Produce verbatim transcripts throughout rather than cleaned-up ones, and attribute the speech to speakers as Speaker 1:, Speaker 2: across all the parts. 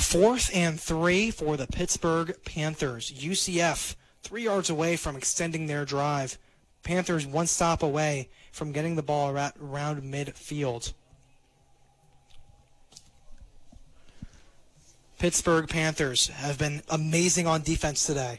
Speaker 1: Fourth and three for the Pittsburgh Panthers. U C F three yards away from extending their drive. Panthers one stop away from getting the ball around midfield. Pittsburgh Panthers have been amazing on defense today.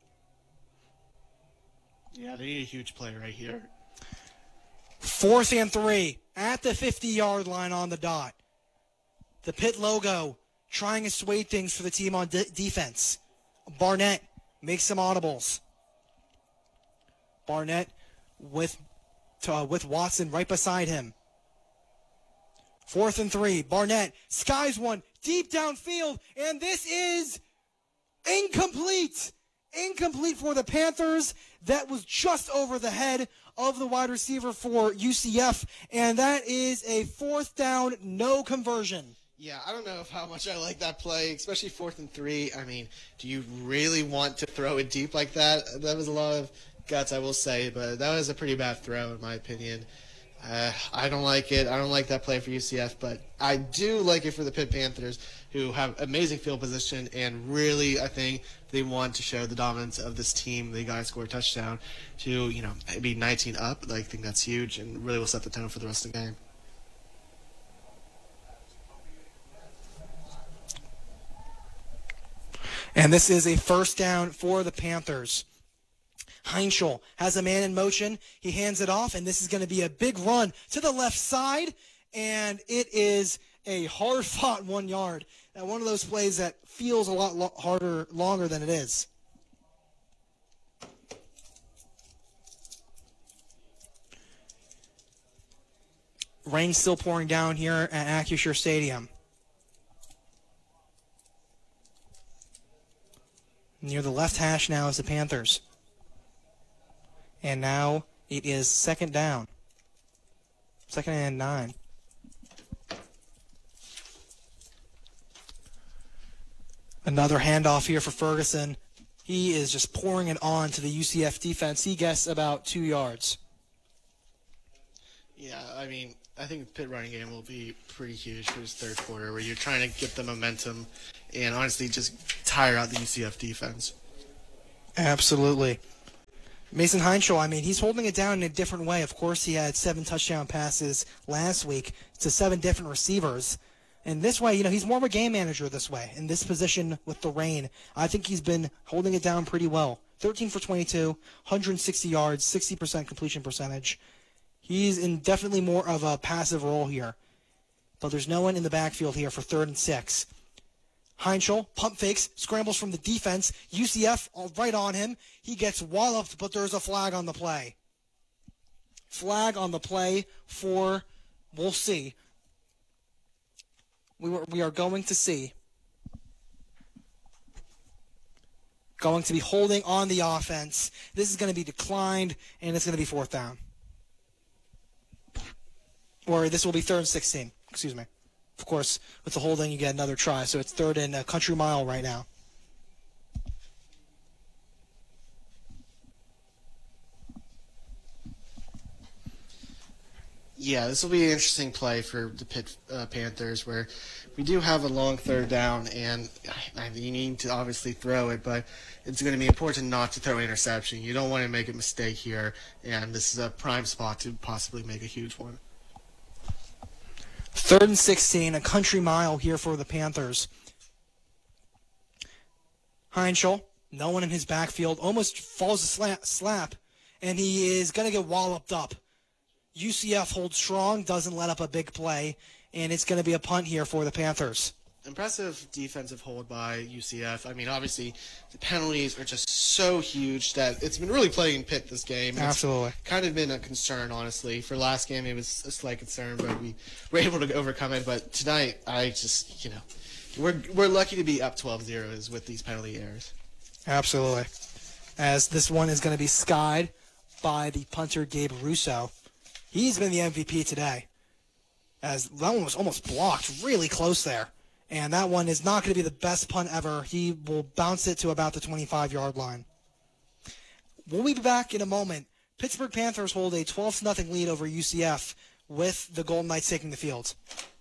Speaker 2: Yeah, they need a huge play right here.
Speaker 1: Fourth and three at the fifty-yard line on the dot. The Pitt logo trying to sway things for the team on de- defense. Barnett makes some audibles. Barnett with uh, with Watson right beside him. Fourth and three. Barnett skies one deep downfield, and this is incomplete. Incomplete for the Panthers. That was just over the head of the wide receiver for U C F, and that is a fourth down, no conversion.
Speaker 2: Yeah, I don't know if how much I like that play, especially fourth and three. I mean, do you really want to throw it deep like that? That was a lot of guts, I will say, but that was a pretty bad throw in my opinion. Uh, I don't like it. I don't like that play for U C F, but I do like it for the Pitt Panthers, who have amazing field position and really, I think, they want to show the dominance of this team. They got to score a touchdown to, you know, be nineteen up. I think that's huge and really will set the tone for the rest of the game.
Speaker 1: And this is a first down for the Panthers. Heinschel has a man in motion. He hands it off, and this is going to be a big run to the left side, and it is a hard-fought one yard. Now, one of those plays that feels a lot lo- harder, longer than it is. Rain still pouring down here at Acrisure Stadium. Near the left hash now is the Panthers. And now it is second down. Second and nine. Another handoff here for Ferguson. He is just pouring it on to the U C F defense. He gets about two yards.
Speaker 2: Yeah, I mean, I think the Pitt running game will be pretty huge for this third quarter, where you're trying to get the momentum and honestly just tire out the U C F defense.
Speaker 1: Absolutely. Mason Heinschel, I mean, he's holding it down in a different way. Of course, he had seven touchdown passes last week to seven different receivers. And this way, you know, he's more of a game manager this way. In this position with the rain, I think he's been holding it down pretty well. thirteen for twenty-two, one hundred sixty yards, sixty percent completion percentage. He's in definitely more of a passive role here. But there's no one in the backfield here for third and six. Heinschel, pump fakes, scrambles from the defense. U C F all right on him. He gets walloped, but there's a flag on the play. Flag on the play for, we'll see. We, were, we are going to see. Going to be holding on the offense. This is going to be declined, and it's going to be fourth down. Or this will be third and sixteen. Excuse me. Of course, with the holding, you get another try. So it's third and a country mile right now.
Speaker 2: Yeah, this will be an interesting play for the Pitt uh, Panthers, where we do have a long third down, and I mean, you need to obviously throw it, but it's going to be important not to throw an interception. You don't want to make a mistake here, and this is a prime spot to possibly make a huge one.
Speaker 1: Third and sixteen, a country mile here for the Panthers. Heinschel, no one in his backfield, almost falls a slap, slap and he is going to get walloped up. U C F holds strong, doesn't let up a big play, and it's going to be a punt here for the Panthers.
Speaker 2: Impressive defensive hold by U C F. I mean, obviously, the penalties are just so huge that it's been really plaguing Pitt this game.
Speaker 1: Absolutely.
Speaker 2: It's kind of been a concern, honestly. For last game, it was a slight concern, but we were able to overcome it. But tonight, I just, you know, we're we're lucky to be up twelve zero with these penalty errors.
Speaker 1: Absolutely. As this one is going to be skied by the punter, Gabe Russo. He's been the M V P today. As that one was almost blocked, really close there. And that one is not going to be the best punt ever. He will bounce it to about the twenty-five-yard line. We'll be back in a moment. Pittsburgh Panthers hold a twelve to nothing lead over U C F with the Golden Knights taking the field.